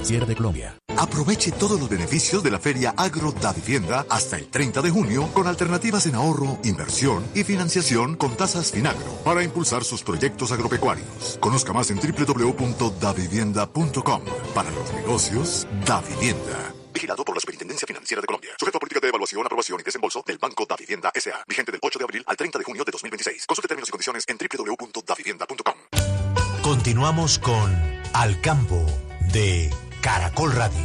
Financiera de Colombia. Aproveche todos los beneficios de la Feria Agro Davivienda hasta el 30 de junio con alternativas en ahorro, inversión y financiación con tasas Finagro para impulsar sus proyectos agropecuarios. Conozca más en www.davivienda.com. Para los negocios, Davivienda. Vigilado por la Superintendencia Financiera de Colombia. Sujeto a política de evaluación, aprobación y desembolso del Banco Davivienda S.A. Vigente del 8 de abril al 30 de junio de 2026. Consulte términos y condiciones en www.davivienda.com. Continuamos con Al Campo de Caracol Radio.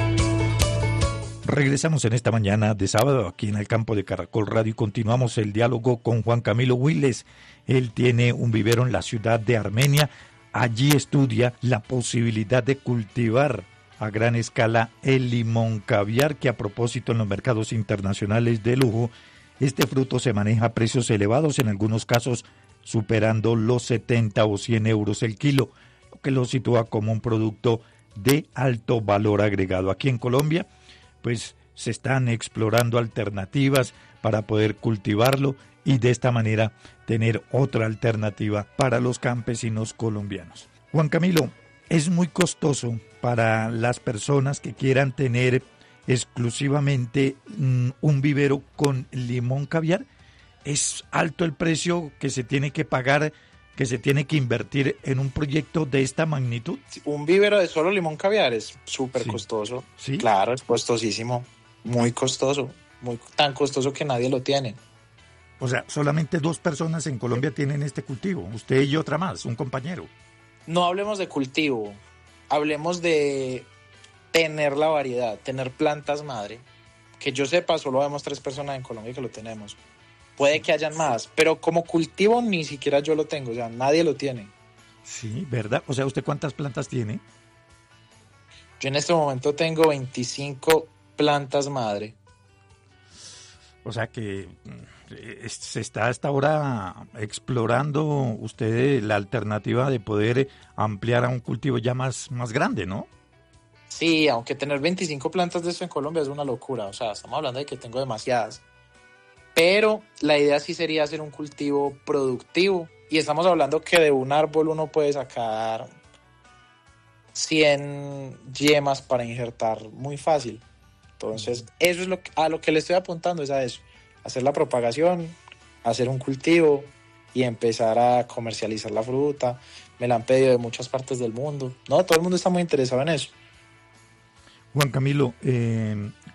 Regresamos en esta mañana de sábado aquí en el campo de Caracol Radio y continuamos el diálogo con Juan Camilo Willes. Él tiene un vivero en la ciudad de Armenia. Allí estudia la posibilidad de cultivar a gran escala el limón caviar, que a propósito en los mercados internacionales de lujo, este fruto se maneja a precios elevados, en algunos casos superando los 70 o 100 euros el kilo, lo que lo sitúa como un producto de alto valor agregado. Aquí en Colombia, pues se están explorando alternativas para poder cultivarlo y de esta manera tener otra alternativa para los campesinos colombianos. Juan Camilo, es muy costoso para las personas que quieran tener exclusivamente un vivero con limón caviar. ¿Es alto el precio que se tiene que pagar, que se tiene que invertir en un proyecto de esta magnitud? Un vivero de solo limón caviar es súper costoso. ¿Sí? Claro, es costosísimo, muy costoso, tan costoso que nadie lo tiene. O sea, solamente 2 personas en Colombia tienen este cultivo, usted y otra más, un compañero. No hablemos de cultivo, hablemos de tener la variedad, tener plantas madre. Que yo sepa, solo vemos 3 personas en Colombia que lo tenemos. Puede que hayan más, pero como cultivo ni siquiera yo lo tengo, o sea, nadie lo tiene. Sí, ¿verdad? O sea, ¿usted cuántas plantas tiene? Yo en este momento tengo 25 plantas madre. O sea que se está hasta ahora explorando usted la alternativa de poder ampliar a un cultivo ya más grande, ¿no? Sí, aunque tener 25 plantas de esto en Colombia es una locura, o sea, estamos hablando de que tengo demasiadas. Pero la idea sí sería hacer un cultivo productivo. Y estamos hablando que de un árbol uno puede sacar 100 yemas para injertar muy fácil. Entonces, eso es a lo que le estoy apuntando, es a eso. Hacer la propagación, hacer un cultivo y empezar a comercializar la fruta. Me la han pedido de muchas partes del mundo. No, todo el mundo está muy interesado en eso. Juan Camilo,